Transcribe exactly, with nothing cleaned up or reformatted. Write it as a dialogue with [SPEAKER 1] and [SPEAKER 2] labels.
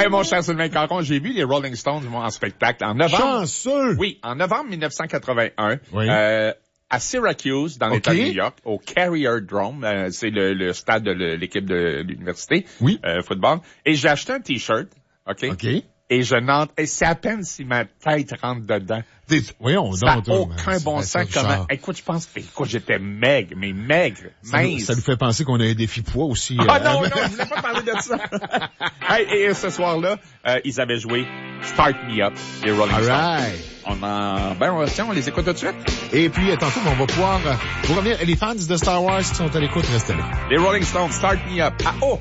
[SPEAKER 1] Hey, mon cher Sylvain Caron, j'ai vu les Rolling Stones en spectacle en novembre.
[SPEAKER 2] Chanceux!
[SPEAKER 1] Oui, en novembre mille neuf cent quatre-vingt-un.
[SPEAKER 2] Oui.
[SPEAKER 1] Euh, à Syracuse, dans l'État
[SPEAKER 2] OK.
[SPEAKER 1] de New York, au Carrier Dome, euh, c'est le, le stade de le- l'équipe de l'université,
[SPEAKER 2] Oui.
[SPEAKER 1] euh, football. Et j'ai acheté un T-shirt, OK?
[SPEAKER 2] OK.
[SPEAKER 1] Et je n'entre, et c'est à peine si ma tête rentre dedans.
[SPEAKER 2] T'es- Voyons
[SPEAKER 1] Ça n'a
[SPEAKER 2] donc, toi,
[SPEAKER 1] aucun
[SPEAKER 2] man.
[SPEAKER 1] bon
[SPEAKER 2] C'est-
[SPEAKER 1] sens
[SPEAKER 2] c'est
[SPEAKER 1] comment.
[SPEAKER 2] Richard.
[SPEAKER 1] Écoute, je pense que, écoute, j'étais maigre, mais maigre,
[SPEAKER 2] Ça nous,
[SPEAKER 1] mince.
[SPEAKER 2] ça nous fait penser qu'on a un défi poids aussi.
[SPEAKER 1] Ah
[SPEAKER 2] euh,
[SPEAKER 1] non, non, je voulais pas parler de ça. Hey, et ce soir-là, euh, ils avaient joué Start Me Up, les Rolling
[SPEAKER 2] All
[SPEAKER 1] Stones.
[SPEAKER 2] right.
[SPEAKER 1] On en, ben, on, tiens, on les écoute tout de suite.
[SPEAKER 2] Et puis, euh, tantôt, on va pouvoir euh, vous revenir. Les fans de Star Wars qui sont à l'écoute, restez là.
[SPEAKER 1] Les Rolling Stones, Start Me Up. Ah, oh!